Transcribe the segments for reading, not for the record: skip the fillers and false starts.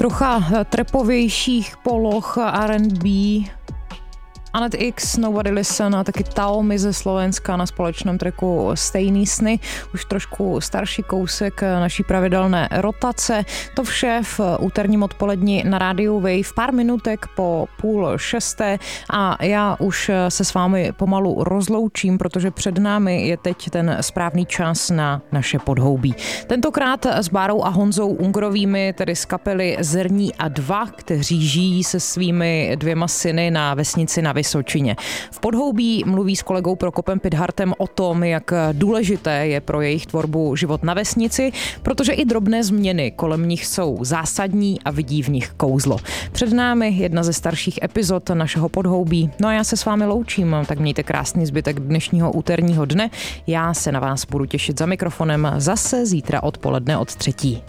trocha trepovějších poloh R&B. Anet X, Nobody Listen a taky Taomi ze Slovenska na společném tracku Stejný sny. Už trošku starší kousek naší pravidelné rotace. To vše v úterním odpoledni na rádiu Wave, pár minutek po 5:30 a já už se s vámi pomalu rozloučím, protože před námi je teď ten správný čas na naše podhoubí. Tentokrát s Bárou a Honzou Ungrovými, tedy z kapely Zrní a 2, kteří žijí se svými 2 syny na vesnici na Vysočině. V podhoubí mluví s kolegou Prokopem Pidhartem o tom, jak důležité je pro jejich tvorbu život na vesnici, protože i drobné změny kolem nich jsou zásadní a vidí v nich kouzlo. Před námi jedna ze starších epizod našeho podhoubí. No a já se s vámi loučím, tak mějte krásný zbytek dnešního úterního dne. Já se na vás budu těšit za mikrofonem zase zítra odpoledne od 3.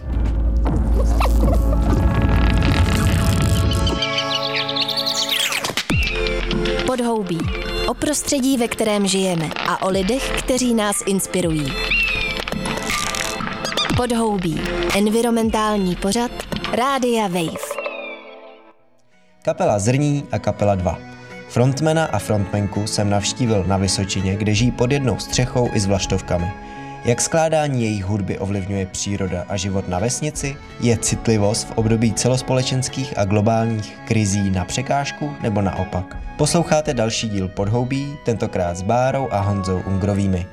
Podhoubí. O prostředí, ve kterém žijeme a o lidech, kteří nás inspirují. Podhoubí. Environmentální pořad Rádia Wave. Kapela Zrní a kapela 2. Frontmana a frontmanku jsem navštívil na Vysočině, kde žijí pod jednou střechou i s vlaštovkami. Jak skládání jejich hudby ovlivňuje příroda a život na vesnici? Je citlivost v období celospolečenských a globálních krizí na překážku nebo naopak? Posloucháte další díl Podhoubí, tentokrát s Bárou a Honzou Ungrovými.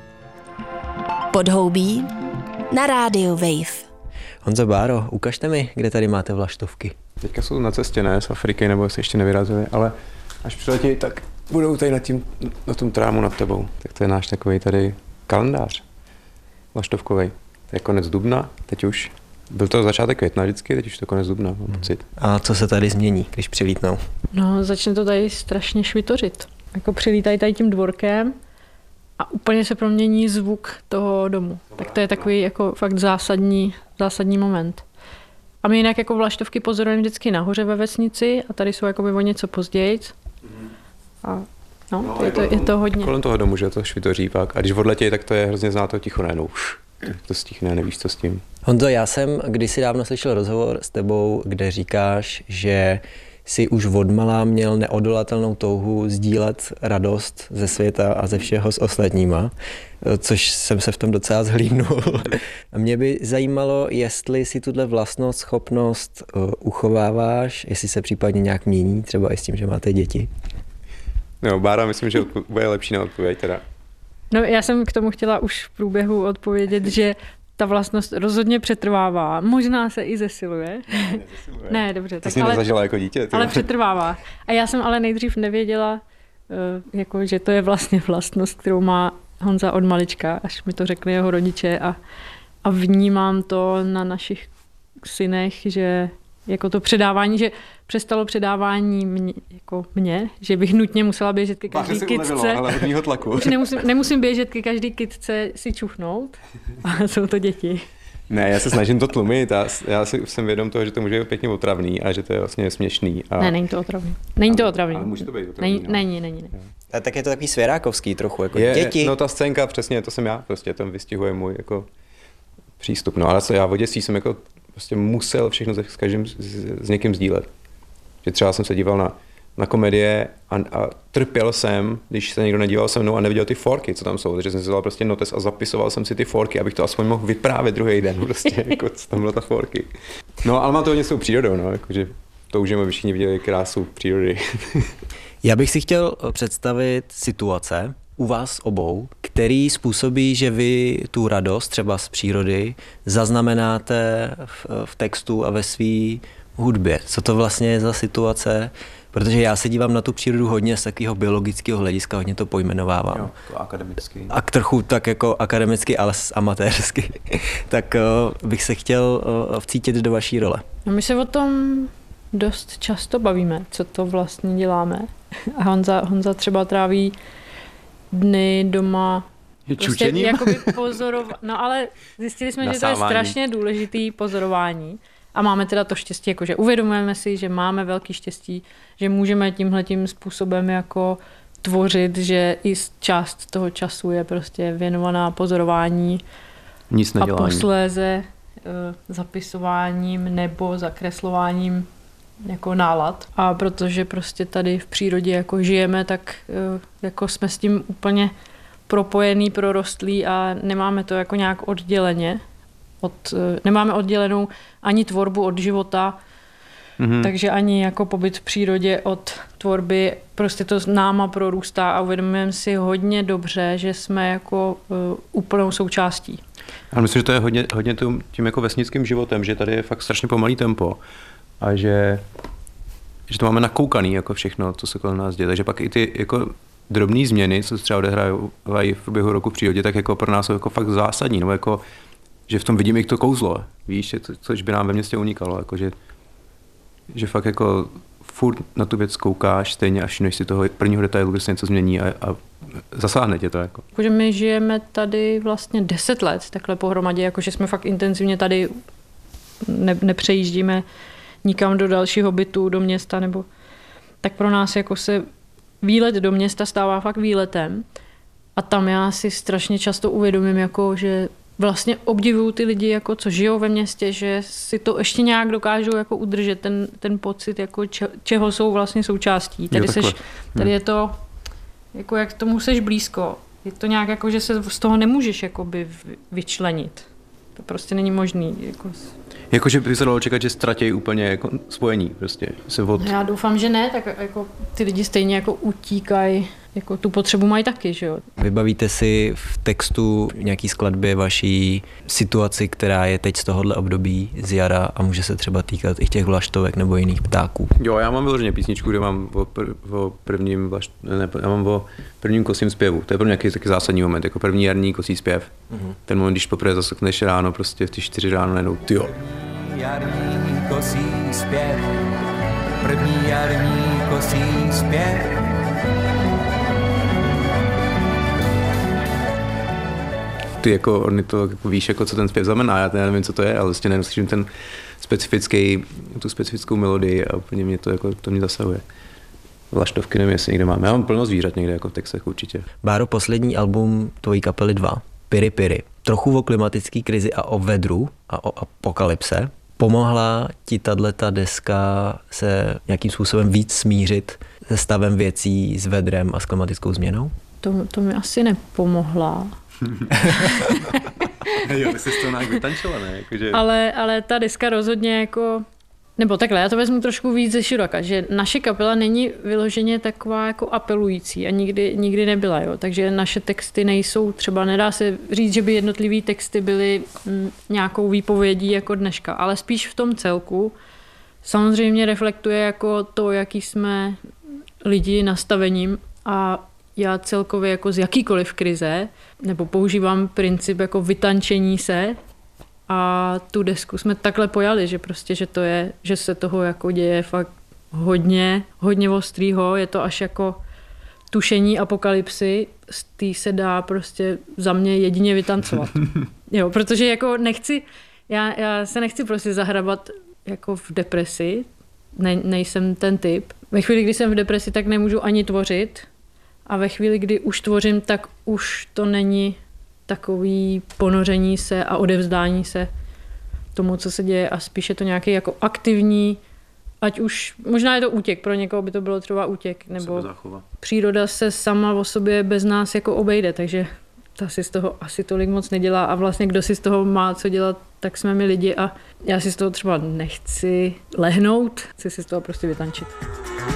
Podhoubí na rádiu Wave. Honzo, Báro, ukažte mi, kde tady máte vlaštovky. Teďka jsou na cestě, ne z Afriky, nebo se ještě nevyrazili, ale až přiletí, tak budou tady na tom trámu nad tebou. Tak to je náš takový tady kalendář vlaštovkovej. To je konec dubna, teď už. Byl to začátek května vždycky, teď už to konec dubna, mám pocit. A co se tady změní, když přilítnou? No, začne to tady strašně švitořit. Jako přilítají tady tím dvorkem a úplně se promění zvuk toho domu. Tak to je takový jako fakt zásadní moment. A my jinak jako vlaštovky pozorujeme vždycky nahoře ve vesnici a tady jsou jakoby o něco později. A no, je to hodně. Kolem toho domu, že to švitoří pak. A když odletějí, tak to je hrozně zná to ticho, najednou. To stichne, nevíš, co s tím. Honzo, já jsem kdysi dávno slyšel rozhovor s tebou, kde říkáš, že si už odmala měl neodolatelnou touhu sdílet radost ze světa a ze všeho s ostatníma, což jsem se v tom docela zhlídnul. A mě by zajímalo, jestli si tuhle vlastnost, schopnost uchováváš, jestli se případně nějak mění, třeba i s tím, že máte děti. No, Bára, myslím, že bude lepší na odpověď teda. No, já jsem k tomu chtěla už v průběhu odpovědět, že ta vlastnost rozhodně přetrvává. Možná se i zesiluje. Ne, dobře. To jsi mě nezažila jako dítě. Ale přetrvává. A já jsem ale nejdřív nevěděla, jako, že to je vlastně vlastnost, kterou má Honza od malička, až mi to řekli jeho rodiče a vnímám to na našich synech, že jako to předávání, že přestalo předávání mě, že bych nutně musela běžet ke každý kytce. Už nemusím běžet ke každý kytce si čuchnout. A jsou to děti. Ne, já se snažím to tlumit. Já jsem vědom toho, že to může být pěkně otravný a že to je vlastně směšný. Ne, není to otravný. Není to otravný. Ale může to být otravný. Není. A tak je to takový svěrákovský trochu, jako děti. No ta scénka, přesně, to jsem já, prostě tam vystihuje můj jako přístup. No ale já v dětství jsem jako prostě musel všechno s někým sdílet. Že třeba jsem se díval na komedie a trpěl jsem, když se někdo nedíval se mnou a neviděl ty forky, co tam jsou. Takže jsem si vzal prostě notes a zapisoval jsem si ty forky, abych to aspoň mohl vyprávět druhý den. Prostě, jako, co tam bylo ta forky. No, ale má to hodně s tou přírodou, no, jakože toužíme, aby všichni viděli krásu přírody. Já bych si chtěl představit situace u vás obou, který způsobí, že vy tu radost třeba z přírody zaznamenáte v textu a ve své hudbě. Co to vlastně je za situace? Protože já se dívám na tu přírodu hodně z takového biologického hlediska, hodně to pojmenovávám. Jo, jako akademicky. A trochu tak jako akademicky, ale amatérsky. Tak bych se chtěl vcítit do vaší role. No, my se o tom dost často bavíme, co to vlastně děláme. A Honza třeba tráví dny doma prostě jakoby no ale zjistili jsme, že to je strašně důležitý pozorování a máme teda to štěstí, jakože uvědomujeme si, že máme velký štěstí, že můžeme tímhletím způsobem jako tvořit, že i část toho času je prostě věnovaná pozorování. Nic nedělání. A posléze zapisováním nebo zakreslováním jako nálad. A protože prostě tady v přírodě jako žijeme, tak jako jsme s tím úplně propojený, prorostlý a nemáme to jako nějak odděleně. Nemáme oddělenou ani tvorbu od života, takže ani jako pobyt v přírodě od tvorby, prostě to s náma prorůstá a uvědomujeme si hodně dobře, že jsme jako úplnou součástí. Já myslím, že to je hodně tím jako vesnickým životem, že tady je fakt strašně pomalý tempo a že to máme nakoukaný jako všechno, co se kolem nás děje. Takže pak i ty jako drobné změny, co se třeba odehrávají v průběhu roku v přírodě, tak jako pro nás jsou jako fakt zásadní, nebo jako že v tom vidím i to kouzlo, víš, což by nám ve městě unikalo, jako že fakt jako furt na tu věc koukáš stejně, až než si toho prvního detailu, kde se něco změní a zasáhne tě to. Jako. Protože my žijeme tady vlastně 10 let takhle pohromadě, jakože jsme fakt intenzivně tady, nepřejíždíme nikam do dalšího bytu, do města, nebo tak pro nás jako se výlet do města stává fakt výletem a tam já si strašně často uvědomím, jako, že vlastně obdivuju ty lidi, jako, co žijou ve městě, že si to ještě nějak dokážou jako udržet, ten pocit, jako, čeho jsou vlastně součástí. Tady je to, jako, jak tomu seš blízko. Je to nějak jako, že se z toho nemůžeš jakoby vyčlenit. To prostě není možný. Jakože by se dalo čekat, že ztratějí úplně jako spojení. Prostě se Já doufám, že ne, tak jako ty lidi stejně jako utíkají, jako tu potřebu mají taky, že jo. Vybavíte si v textu nějaký skladbě vaší situaci, která je teď z tohohle období z jara a může se třeba týkat i těch vlaštovek nebo jiných ptáků? Jo, já mám vyloženě písničku, kde mám o prvním kosím zpěvu. To je pro mě nějaký taky zásadní moment, jako první jarní kosí zpěv. Ten moment, když poprvé zasekneš ráno, prostě v ty 4 ráno najednou, tyjo. Jarní kosí zpěv, první jarní kosí zpěv. Ty jako ornitolog jako víš, jako, co ten zpěv znamená, já nevím, co to je, ale vlastně nemusím tu specifickou melodii a úplně mě to mě zasahuje. Vlaštovky nevím, jestli někde mám. Já mám plno zvířat někde jako v textech určitě. Báro, poslední album tvojí kapely 2, Piri Piri. Trochu o klimatické krizi a o vedru a o apokalypse. Pomohla ti tato deska se nějakým způsobem víc smířit se stavem věcí, s vedrem a s klimatickou změnou? To mi asi nepomohla. Jo, ty jsi to nějak vytančila, ne? Jakože... Ale ta deska rozhodně jako... Nebo takhle, já to vezmu trošku víc ze široka, že naše kapela není vyloženě taková jako apelující a nikdy nebyla, jo. Takže naše texty nejsou třeba, nedá se říct, že by jednotlivý texty byly nějakou výpovědí jako dneška, ale spíš v tom celku samozřejmě reflektuje jako to, jaký jsme lidi nastavením a já celkově jako z jakýkoliv krize, nebo používám princip jako vytančení se a tu desku jsme takhle pojali, že prostě, že se toho jako děje fakt hodně ostrýho, je to až jako tušení apokalypsy, z té se dá prostě za mě jedině vytancovat. Jo, protože jako já se nechci prostě zahrabat jako v depresi, nejsem ten typ. Ve chvíli, kdy jsem v depresi, tak nemůžu ani tvořit, a ve chvíli, kdy už tvořím, tak už to není takový ponoření se a odevzdání se tomu, co se děje a spíš je to nějaký jako aktivní, ať už, možná je to útěk, pro někoho by to bylo třeba útěk, nebo příroda se sama o sobě bez nás jako obejde, takže ta si z toho asi tolik moc nedělá a vlastně kdo si z toho má co dělat, tak jsme my lidi a já si z toho třeba nechci lehnout, chci si z toho prostě vytančit.